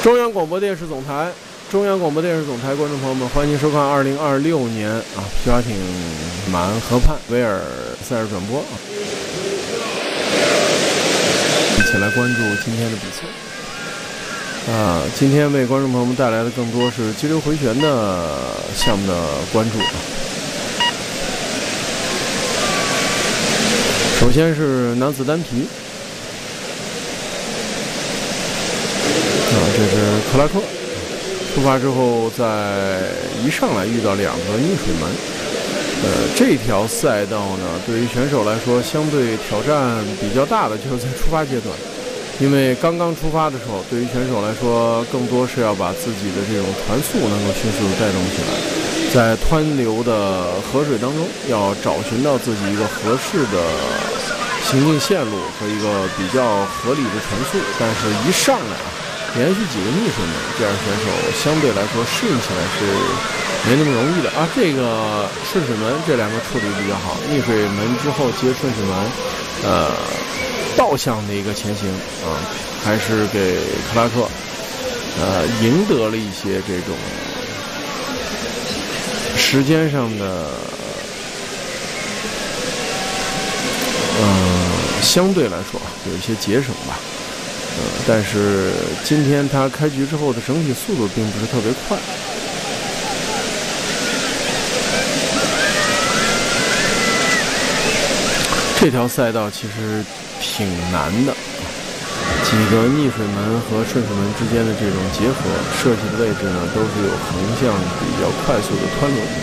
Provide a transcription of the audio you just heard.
中央广播电视总台，中央广播电视总台观众朋友们，欢迎收看2026年皮划艇马鞍河畔威尔赛事转播一起来关注今天的比赛。今天为观众朋友们带来的更多是激流回旋的项目的关注。首先是男子单皮，这是克拉克出发之后，在一上来遇到两个逆水门。这条赛道呢，对于选手来说相对挑战比较大的就是在出发阶段，因为刚刚出发的时候，对于选手来说更多是要把自己的这种船速能够迅速的带动起来，在湍流的河水当中要找寻到自己一个合适的行进线路和一个比较合理的船速，但是一上来连续几个逆水门，这样选手相对来说适应起来是没那么容易的这个顺水门这两个处理比较好，逆水门之后接顺水门，倒向的一个前行还是给克拉克赢得了一些这种时间上的相对来说有一些节省吧。但是今天他开局之后的整体速度并不是特别快。这条赛道其实挺难的，几个逆水门和顺水门之间的这种结合设计的位置呢，都是有横向比较快速的湍流。